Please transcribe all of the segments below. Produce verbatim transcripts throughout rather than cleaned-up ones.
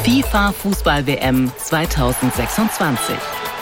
FIFA Fußball-W M zweitausendsechsundzwanzig.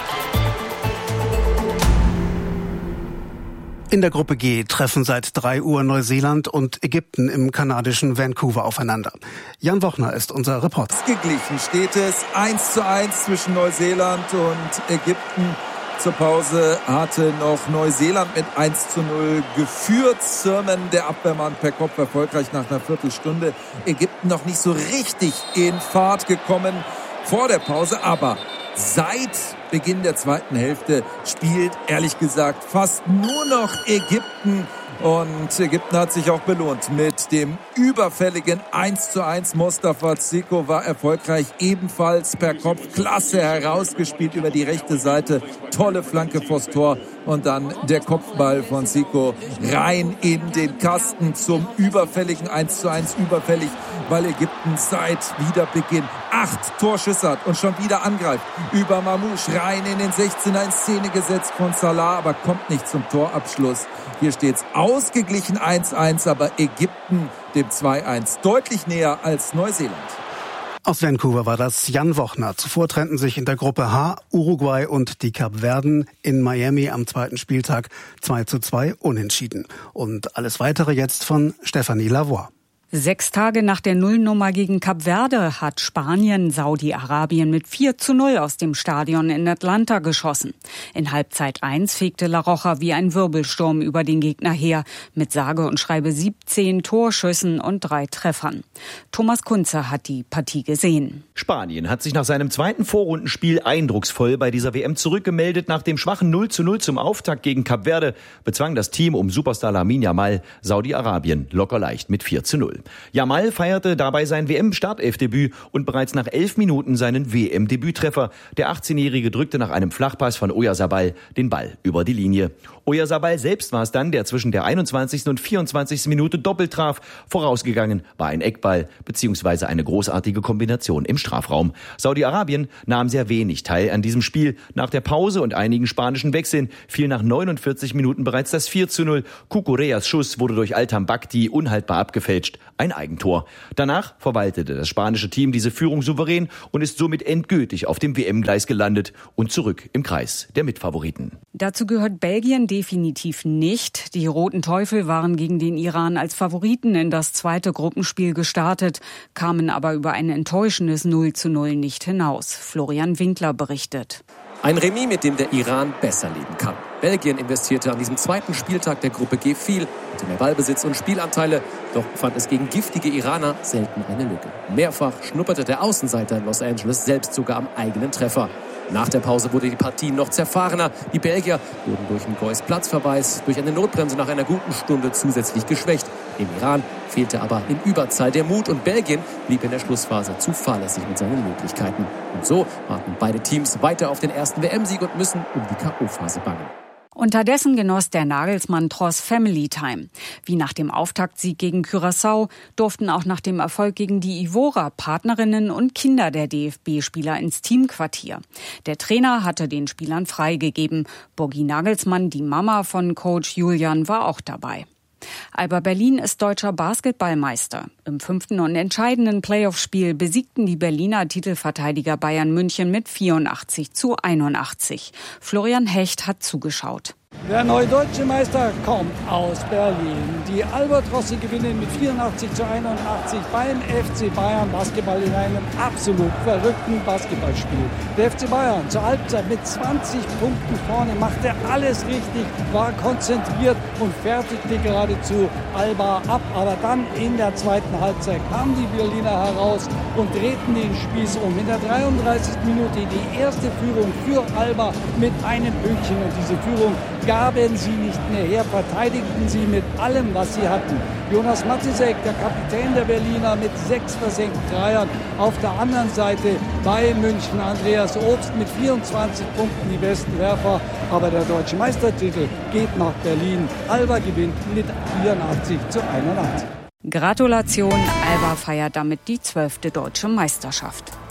In der Gruppe G treffen seit drei Uhr Neuseeland und Ägypten im kanadischen Vancouver aufeinander. Jan Wochner ist unser Reporter. Ausgeglichen steht es eins zu eins zwischen Neuseeland und Ägypten. Zur Pause hatte noch Neuseeland mit eins zu null geführt. Sermon, der Abwehrmann, per Kopf erfolgreich nach einer Viertelstunde. Ägypten noch nicht so richtig in Fahrt gekommen vor der Pause, aber seit Beginn der zweiten Hälfte spielt, ehrlich gesagt, fast nur noch Ägypten. Und Ägypten hat sich auch belohnt mit dem überfälligen eins zu eins. Mostafa Seko war erfolgreich, ebenfalls per Kopf. Klasse herausgespielt über die rechte Seite. Tolle Flanke vors Tor. Und dann der Kopfball von Seko rein in den Kasten zum überfälligen eins zu eins. Überfällig, weil Ägypten seit Wiederbeginn acht Torschüsse hat und schon wieder angreift. Über Mamouche rein in den sechzehner, in Szene gesetzt von Salah, aber kommt nicht zum Torabschluss. Hier steht's ausgeglichen eins eins, aber Ägypten dem zwei eins deutlich näher als Neuseeland. Aus Vancouver war das Jan Wochner. Zuvor trennten sich in der Gruppe H Uruguay und die Kapverden in Miami am zweiten Spieltag zwei zu zwei unentschieden. Und alles Weitere jetzt von Stefanie Lavoie. Sechs Tage nach der Nullnummer gegen Kap Verde hat Spanien Saudi-Arabien mit vier zu null aus dem Stadion in Atlanta geschossen. In Halbzeit eins fegte La Roja wie ein Wirbelsturm über den Gegner her, mit sage und schreibe siebzehn Torschüssen und drei Treffern. Thomas Kunze hat die Partie gesehen. Spanien hat sich nach seinem zweiten Vorrundenspiel eindrucksvoll bei dieser W M zurückgemeldet. Nach dem schwachen null zu null zum Auftakt gegen Kap Verde bezwang das Team um Superstar Lamine Yamal Saudi-Arabien locker leicht mit vier zu null. Yamal feierte dabei sein W M-Startelfdebüt und bereits nach elf Minuten seinen W M-Debüttreffer. Der achtzehnjährige drückte nach einem Flachpass von Oyarzabal den Ball über die Linie. Oyarzabal selbst war es dann, der zwischen der einundzwanzigsten und vierundzwanzigsten Minute doppelt traf. Vorausgegangen war ein Eckball bzw. eine großartige Kombination im Strafraum. Saudi-Arabien nahm sehr wenig teil an diesem Spiel. Nach der Pause und einigen spanischen Wechseln fiel nach neunundvierzig Minuten bereits das vier zu null. Cucureas Schuss wurde durch Altan Bakti unhaltbar abgefälscht. Ein Eigentor. Danach verwaltete das spanische Team diese Führung souverän und ist somit endgültig auf dem W M-Gleis gelandet und zurück im Kreis der Mitfavoriten. Dazu gehört Belgien definitiv nicht. Die Roten Teufel waren gegen den Iran als Favoriten in das zweite Gruppenspiel gestartet, kamen aber über ein enttäuschendes null zu null nicht hinaus. Florian Winkler berichtet. Ein Remis, mit dem der Iran besser leben kann. Belgien investierte an diesem zweiten Spieltag der Gruppe G viel, hatte mehr Ballbesitz und Spielanteile, doch fand es gegen giftige Iraner selten eine Lücke. Mehrfach schnupperte der Außenseiter in Los Angeles selbst sogar am eigenen Treffer. Nach der Pause wurde die Partie noch zerfahrener. Die Belgier wurden durch einen Gois Platzverweis, durch eine Notbremse nach einer guten Stunde zusätzlich geschwächt. Dem Iran fehlte aber in Überzahl der Mut und Belgien blieb in der Schlussphase zu fahrlässig mit seinen Möglichkeiten. Und so warten beide Teams weiter auf den ersten W M-Sieg und müssen um die K O-Phase bangen. Unterdessen genoss der Nagelsmann-Tross Family Time. Wie nach dem Auftaktsieg gegen Curaçao durften auch nach dem Erfolg gegen die Ivora Partnerinnen und Kinder der D F B-Spieler ins Teamquartier. Der Trainer hatte den Spielern freigegeben. Bogi Nagelsmann, die Mama von Coach Julian, war auch dabei. Alba Berlin ist deutscher Basketballmeister. Im fünften und entscheidenden Playoff-Spiel besiegten die Berliner Titelverteidiger Bayern München mit vierundachtzig zu einundachtzig. Florian Hecht hat zugeschaut. Der neue deutsche Meister kommt aus Berlin. Die Albatrosse gewinnen mit vierundachtzig zu einundachtzig beim F C Bayern. Basketball in einem absolut verrückten Basketballspiel. Der F C Bayern zur Halbzeit mit zwanzig Punkten vorne, machte alles richtig, war konzentriert und fertigte geradezu Alba ab. Aber dann in der zweiten Halbzeit kamen die Berliner heraus und drehten den Spieß um. In der dreiunddreißigsten Minute die erste Führung für Alba mit einem Pünktchen. Und diese Führung gaben sie nicht mehr her, verteidigten sie mit allem, was sie hatten. Jonas Matisek, der Kapitän der Berliner, mit sechs versenkten Dreiern. Auf der anderen Seite bei München Andreas Obst mit vierundzwanzig Punkten, die besten Werfer. Aber der deutsche Meistertitel geht nach Berlin. Alba gewinnt mit vierundachtzig zu einundachtzig. Gratulation, Alba feiert damit die zwölfte deutsche Meisterschaft.